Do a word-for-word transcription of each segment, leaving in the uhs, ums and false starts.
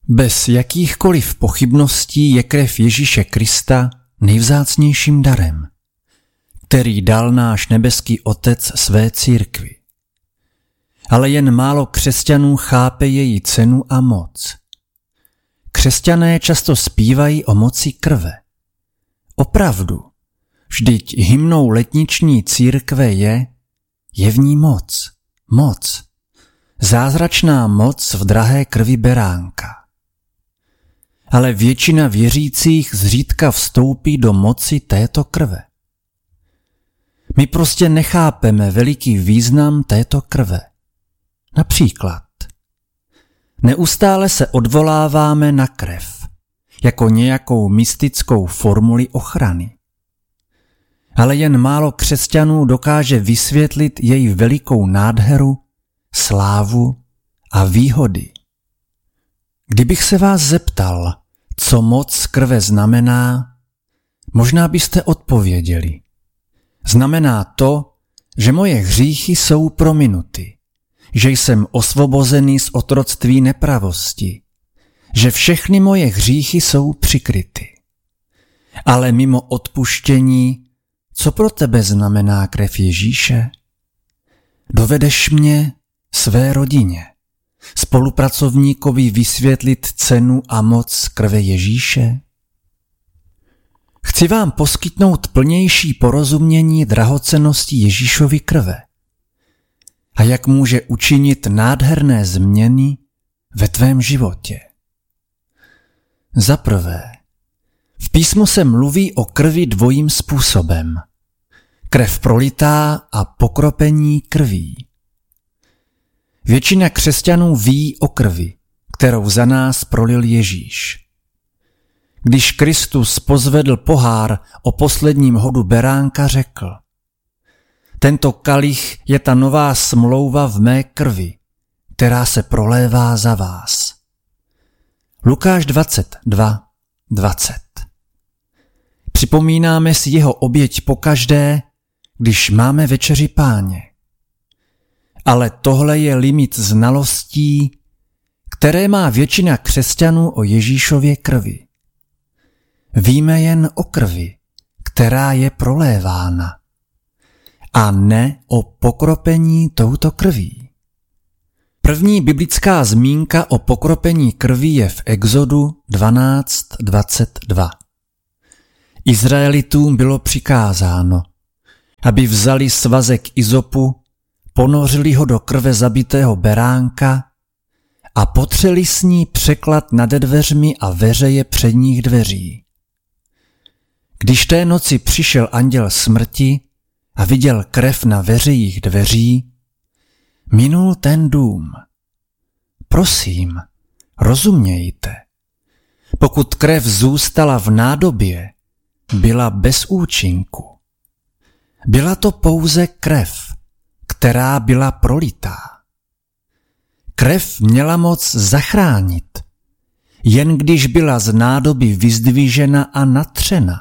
Bez jakýchkoliv pochybností je krev Ježíše Krista nejvzácnějším darem, který dal náš nebeský Otec své církvi. Ale jen málo křesťanů chápe její cenu a moc. Křesťané často zpívají o moci krve. Opravdu, vždyť hymnou letniční církve je, je v ní moc, moc, zázračná moc v drahé krvi beránka. Ale většina věřících zřídka vstoupí do moci této krve. My prostě nechápeme veliký význam této krve. Například, neustále se odvoláváme na krev, jako nějakou mystickou formuli ochrany. Ale jen málo křesťanů dokáže vysvětlit její velikou nádheru, slávu a výhody. Kdybych se vás zeptal, co moc krve znamená, možná byste odpověděli. Znamená to, že moje hříchy jsou prominuty, že jsem osvobozený z otroctví nepravosti, že všechny moje hříchy jsou přikryty. Ale mimo odpuštění, co pro tebe znamená krev Ježíše? Dovedeš mě své rodině, spolupracovníkovi vysvětlit cenu a moc krve Ježíše? Chci vám poskytnout plnější porozumění drahocennosti Ježíšovy krve a jak může učinit nádherné změny ve tvém životě. Za prvé, v písmu se mluví o krvi dvojím způsobem. Krev prolitá a pokropení krví. Většina křesťanů ví o krvi, kterou za nás prolil Ježíš. Když Kristus pozvedl pohár o posledním hodu beránka, řekl: Tento kalich je ta nová smlouva v mé krvi, která se prolévá za vás. Lukáš dvacet dva dvacet. Připomínáme si jeho oběť pokaždé, když máme večeři Páně. Ale tohle je limit znalostí, které má většina křesťanů o Ježíšově krvi. Víme jen o krvi, která je prolévána, a ne o pokropení touto krví. První biblická zmínka o pokropení krví je v Exodu dvanáct dvacet dva. Izraelitům bylo přikázáno, aby vzali svazek izopu, ponořili ho do krve zabitého beránka a potřeli s ní překlad nad dveřmi a veřeje předních dveří. Když té noci přišel anděl smrti a viděl krev na veřejích dveří, minul ten dům. Prosím, rozumějte, pokud krev zůstala v nádobě, byla bez účinku. Byla to pouze krev, která byla prolitá. Krev měla moc zachránit, jen když byla z nádoby vyzdvižena a natřena.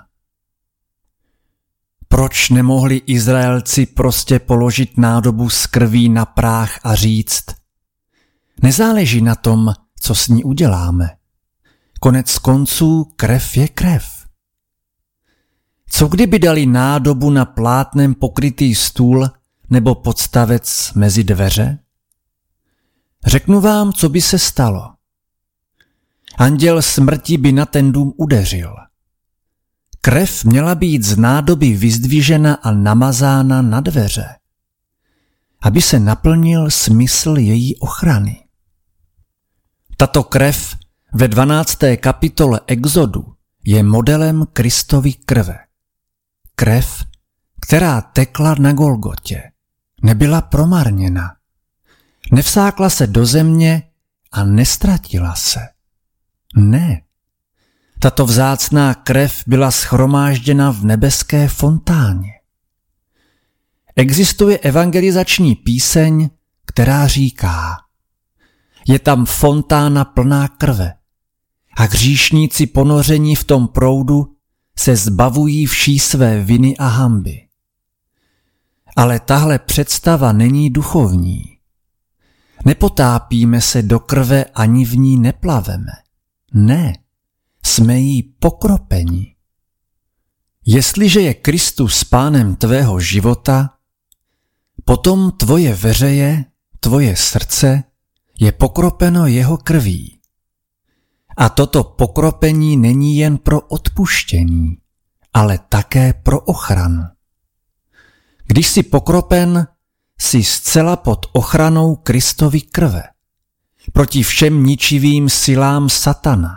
Proč nemohli Izraelci prostě položit nádobu s krví na práh a říct: Nezáleží na tom, co s ní uděláme. Konec konců krev je krev. Co kdyby dali nádobu na plátnem pokrytý stůl nebo podstavec mezi dveře? Řeknu vám, co by se stalo. Anděl smrti by na ten dům udeřil. Krev měla být z nádoby vyzdvižena a namazána na dveře, aby se naplnil smysl její ochrany. Tato krev ve dvanácté kapitole Exodu je modelem Kristovy krve. Krev, která tekla na Golgotě, nebyla promarněna, nevsákla se do země a nestratila se. Ne. Tato vzácná krev byla shromážděna v nebeské fontáně. Existuje evangelizační píseň, která říká: Je tam fontána plná krve a hříšníci ponoření v tom proudu se zbavují vší své viny a hanby. Ale tahle představa není duchovní. Nepotápíme se do krve ani v ní neplaveme. Ne, jsme jí pokropeni. Jestliže je Kristus pánem tvého života, potom tvoje veřeje, tvoje srdce je pokropeno jeho krví. A toto pokropení není jen pro odpuštění, ale také pro ochranu. Když jsi pokropen, jsi zcela pod ochranou Kristovy krve, proti všem ničivým silám satana.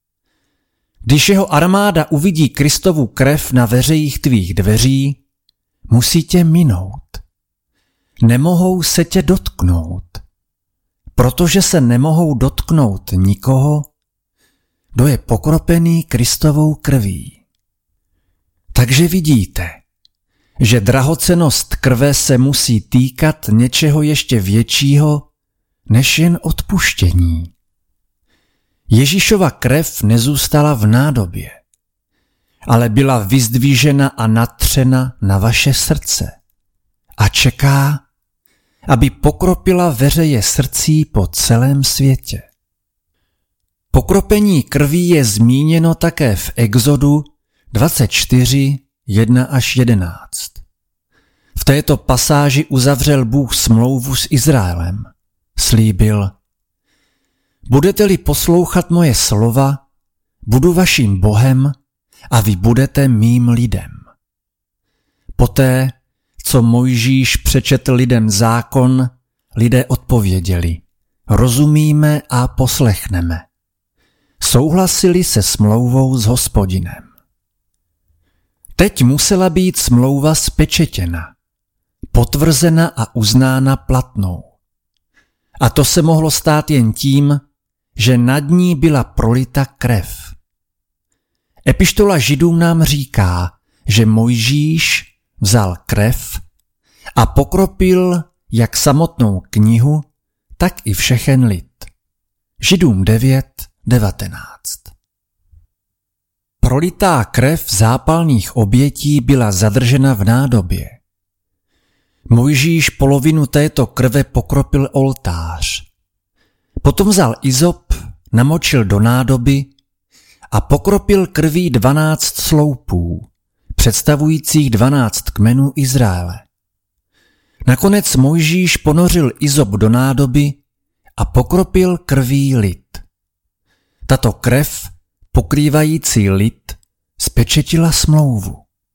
Když jeho armáda uvidí Kristovu krev na veřejích tvých dveří, musí tě minout. Nemohou se tě dotknout, protože se nemohou dotknout nikoho, kdo je pokropený Kristovou krví. Takže vidíte, že drahocennost krve se musí týkat něčeho ještě většího, než jen odpuštění. Ježíšova krev nezůstala v nádobě, ale byla vyzdvížena a natřena na vaše srdce a čeká, aby pokropila veřeje srdcí po celém světě. Pokropení krví je zmíněno také v Exodu dvacet čtyři, jedna až jedenáct. V této pasáži uzavřel Bůh smlouvu s Izraelem. Slíbil: budete-li poslouchat moje slova, budu vaším Bohem a vy budete mým lidem. Poté, co Mojžíš přečetl lidem zákon, lidé odpověděli: rozumíme a poslechneme. Souhlasili se smlouvou s Hospodinem. Teď musela být smlouva spečetěna, potvrzena a uznána platnou. A to se mohlo stát jen tím, že nad ní byla prolita krev. Epištola Židům nám říká, že Mojžíš vzal krev a pokropil jak samotnou knihu, tak i všechen lid. Židům devět, devatenáct. Prolitá krev zápalných obětí byla zadržena v nádobě. Mojžíš polovinu této krve pokropil oltář. Potom vzal izop, namočil do nádoby a pokropil krví dvanáct sloupů, představujících dvanáct kmenů Izraele. Nakonec Mojžíš ponořil izop do nádoby a pokropil krví lid. Tato krev, pokrývající lid, spečetila smlouvu.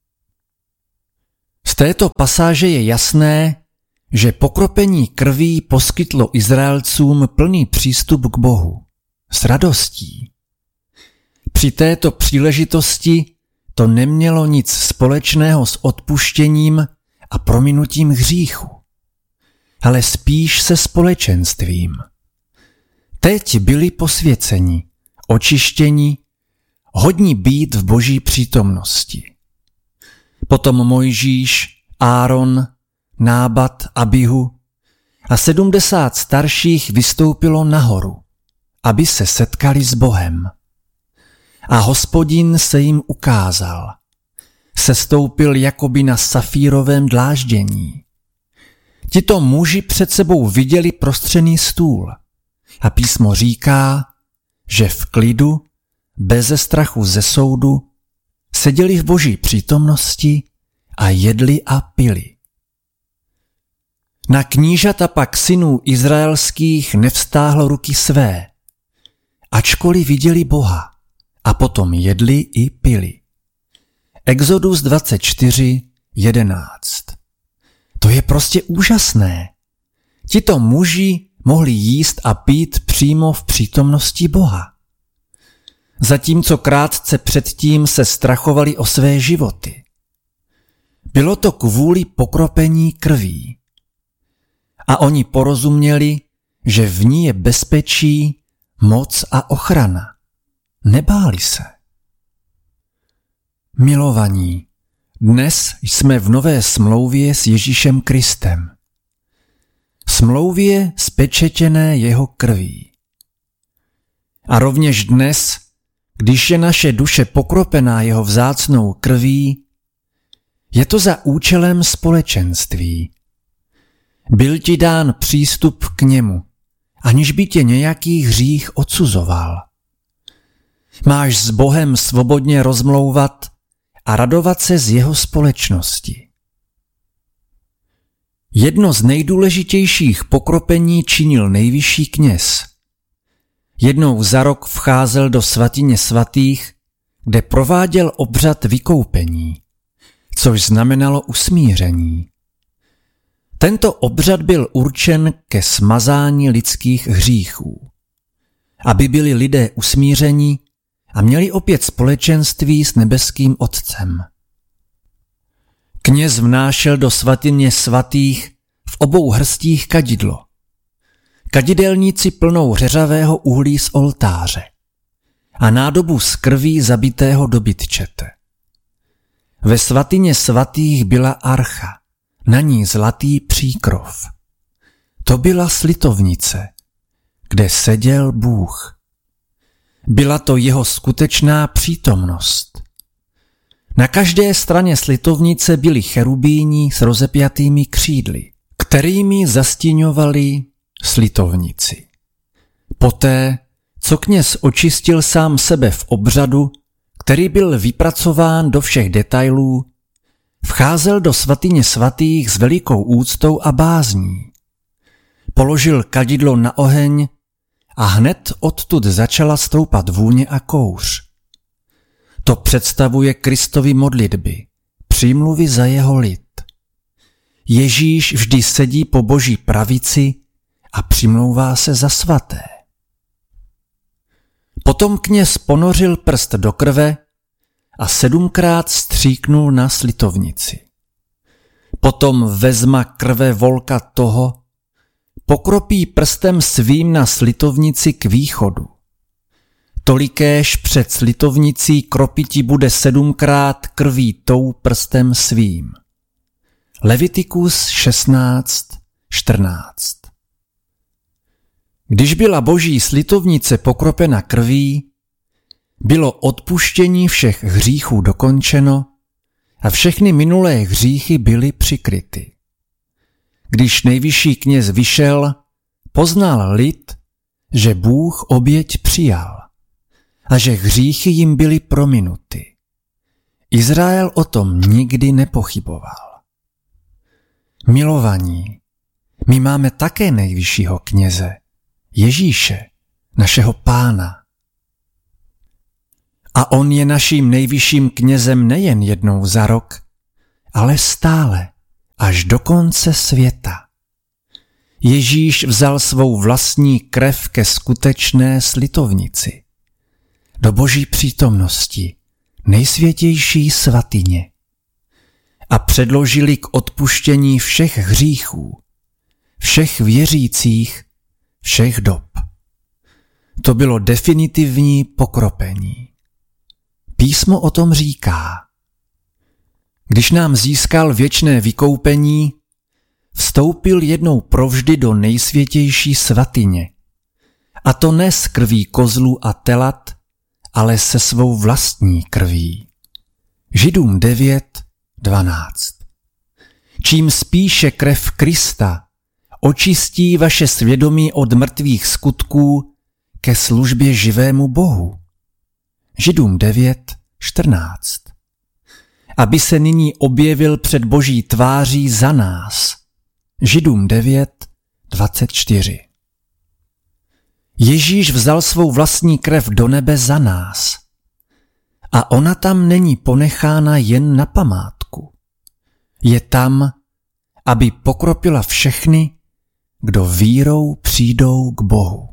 Z této pasáže je jasné, že pokropení krví poskytlo Izraelcům plný přístup k Bohu s radostí. Při této příležitosti to nemělo nic společného s odpuštěním a prominutím hříchu, ale spíš se společenstvím. Teď byli posvěceni, očištěni, hodní být v Boží přítomnosti. Potom Mojžíš, Áron, Nábat, Abihu a sedmdesát starších vystoupilo nahoru, aby se setkali s Bohem. A Hospodin se jim ukázal. Sestoupil jakoby na safírovém dláždění. Tito muži před sebou viděli prostřený stůl a písmo říká, že v klidu, beze strachu ze soudu, seděli v Boží přítomnosti a jedli a pili. Na knížata pak synů izraelských nevstáhlo ruky své, ačkoliv viděli Boha, a potom jedli i pili. Exodus dvacet čtyři, jedenáct. To je prostě úžasné. Tito muži mohli jíst a pít přímo v přítomnosti Boha. Zatímco krátce předtím se strachovali o své životy. Bylo to kvůli pokropení krví. A oni porozuměli, že v ní je bezpečí, moc a ochrana. Nebáli se. Milovaní, dnes jsme v nové smlouvě s Ježíšem Kristem. Smlouvě spečetěné jeho krví. A rovněž dnes, když je naše duše pokropená jeho vzácnou krví, je to za účelem společenství. Byl ti dán přístup k němu, aniž by tě nějaký hřích odsuzoval. Máš s Bohem svobodně rozmlouvat a radovat se z jeho společnosti. Jedno z nejdůležitějších pokropení činil nejvyšší kněz. Jednou za rok vcházel do svatyně svatých, kde prováděl obřad vykoupení, což znamenalo usmíření. Tento obřad byl určen ke smazání lidských hříchů, aby byli lidé usmířeni a měli opět společenství s nebeským Otcem. Kněz vnášel do svatyně svatých v obou hrstích kadidlo, kadidelnici plnou řeřavého uhlí z oltáře a nádobu z krví zabitého dobytčete. Ve svatyně svatých byla archa, na ní zlatý příkrov. To byla slitovnice, kde seděl Bůh. Byla to jeho skutečná přítomnost. Na každé straně slitovnice byli cherubíni s rozepjatými křídly, kterými zastíňovali slitovnici. Poté, co kněz očistil sám sebe v obřadu, který byl vypracován do všech detailů, vcházel do svatyně svatých s velikou úctou a bázní. Položil kadidlo na oheň a hned odtud začala stoupat vůně a kouř. To představuje Kristovy modlitby, přímluvy za jeho lid. Ježíš vždy sedí po Boží pravici a přimlouvá se za svaté. Potom kněz ponořil prst do krve a sedmkrát stříknul na slitovnici. Potom vezma krve volka toho, pokropí prstem svým na slitovnici k východu. Tolikéž před slitovnicí kropiti bude sedmkrát krví tou prstem svým. Levitikus šestnáct čtrnáct. Když byla Boží slitovnice pokropena krví, bylo odpuštění všech hříchů dokončeno a všechny minulé hříchy byly přikryty. Když nejvyšší kněz vyšel, poznal lid, že Bůh oběť přijal a že hříchy jim byly prominuty. Izrael o tom nikdy nepochyboval. Milovaní, my máme také nejvyššího kněze, Ježíše, našeho Pána. A on je naším nejvyšším knězem nejen jednou za rok, ale stále, až do konce světa. Ježíš vzal svou vlastní krev ke skutečné slitovnici, do Boží přítomnosti, nejsvětější svatyně, a předložili k odpuštění všech hříchů, všech věřících, všech dob. To bylo definitivní pokropení. Písmo o tom říká: když nám získal věčné vykoupení, vstoupil jednou provždy do nejsvětější svatyně, a to ne z krví kozlů a telat, ale se svou vlastní krví. Židům devět dvanáct. Čím spíše krev Krista očistí vaše svědomí od mrtvých skutků ke službě živému Bohu. Židům devět čtrnáct. Aby se nyní objevil před Boží tváří za nás. Židům devět dvacet čtyři. Ježíš vzal svou vlastní krev do nebe za nás. A ona tam není ponechána jen na památku. Je tam, aby pokropila všechny, kdo vírou přijdou k Bohu.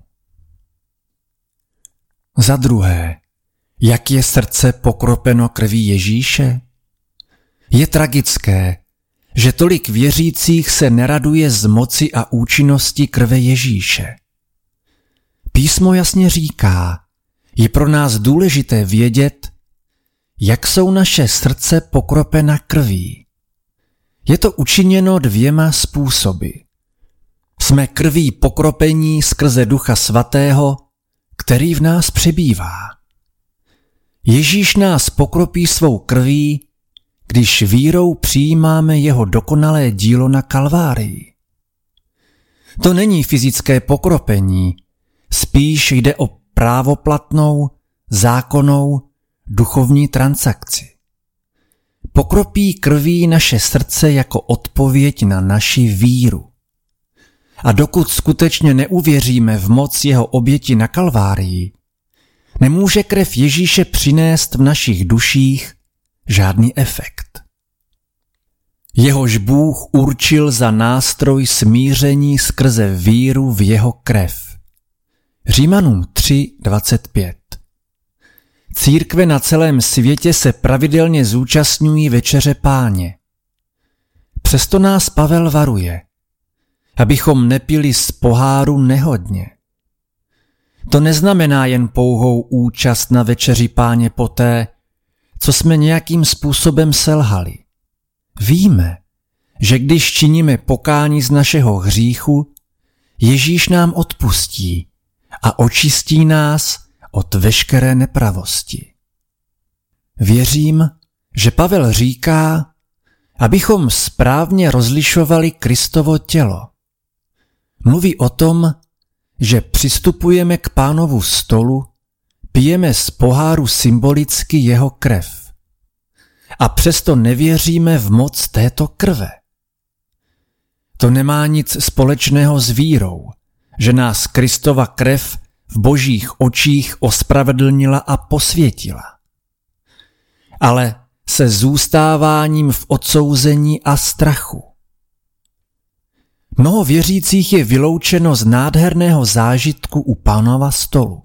Za druhé, jak je srdce pokropeno krví Ježíše? Je tragické, že tolik věřících se neraduje z moci a účinnosti krve Ježíše. Písmo jasně říká, je pro nás důležité vědět, jak jsou naše srdce pokropena krví. Je to učiněno dvěma způsoby. Jsme krví pokropení skrze Ducha Svatého, který v nás přebývá. Ježíš nás pokropí svou krví, když vírou přijímáme jeho dokonalé dílo na Kalvárii. To není fyzické pokropení, spíš jde o právoplatnou, zákonnou duchovní transakci. Pokropí krví naše srdce jako odpověď na naši víru. A dokud skutečně neuvěříme v moc jeho oběti na Kalvárii, nemůže krev Ježíše přinést v našich duších žádný efekt. Jehož Bůh určil za nástroj smíření skrze víru v jeho krev. Římanům tři dvacet pět. Církve na celém světě se pravidelně zúčastňují večeře Páně. Přesto nás Pavel varuje, abychom nepili z poháru nehodně. To neznamená jen pouhou účast na večeři Páně poté, co jsme nějakým způsobem selhali. Víme, že když činíme pokání z našeho hříchu, Ježíš nám odpustí a očistí nás od veškeré nepravosti. Věřím, že Pavel říká, abychom správně rozlišovali Kristovo tělo. Mluví o tom, že přistupujeme k Pánovu stolu, pijeme z poháru symbolicky jeho krev. A přesto nevěříme v moc této krve. To nemá nic společného s vírou, že nás Kristova krev v božích očích ospravedlnila a posvětila. Ale se zůstáváním v odsouzení a strachu. Mnoho věřících je vyloučeno z nádherného zážitku u Pánova stolu.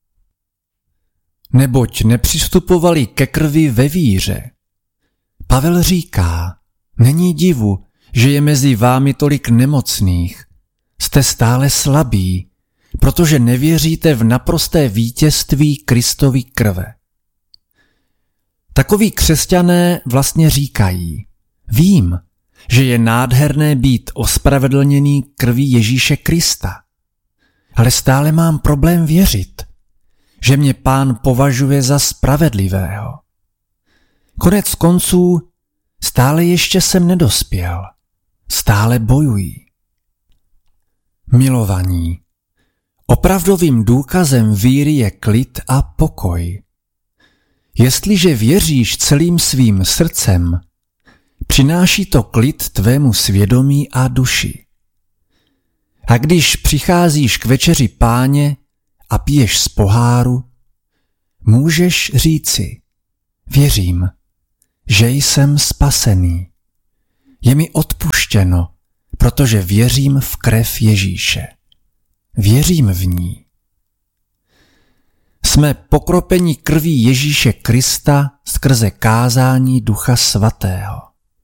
Neboť nepřistupovali ke krvi ve víře. Pavel říká, není divu, že je mezi vámi tolik nemocných. Jste stále slabí, protože nevěříte v naprosté vítězství Kristovy krve. Takoví křesťané vlastně říkají, vím, že je nádherné být ospravedlněný krví Ježíše Krista, ale stále mám problém věřit, že mě Pán považuje za spravedlivého. Konec konců stále ještě jsem nedospěl, stále bojuji. Milovaní, opravdovým důkazem víry je klid a pokoj. Jestliže věříš celým svým srdcem, přináší to klid tvému svědomí a duši. A když přicházíš k večeři Páně a piješ z poháru, můžeš říci, věřím, že jsem spasený. Je mi odpuštěno, protože věřím v krev Ježíše. Věřím v ní. Jsme pokropeni krví Ježíše Krista skrze kázání Ducha Svatého.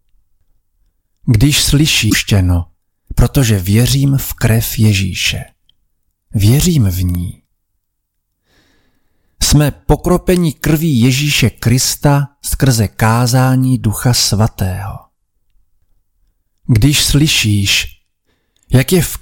Když slyšíš štěno, protože věřím v krev Ježíše. Věřím v ní. Jsme pokropeni krví Ježíše Krista skrze kázání Ducha Svatého. Když slyšíš, jak je v